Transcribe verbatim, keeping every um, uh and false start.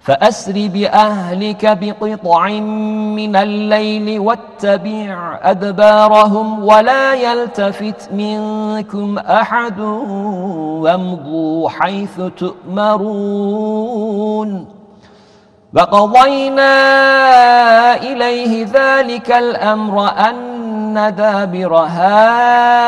فأسر بأهلك بقطع من الليل واتبع أدبارهم ولا يلتفت منكم أحد وامضوا حيث تؤمرون وقضينا إليه ذلك الأمر أن دابر هؤلاء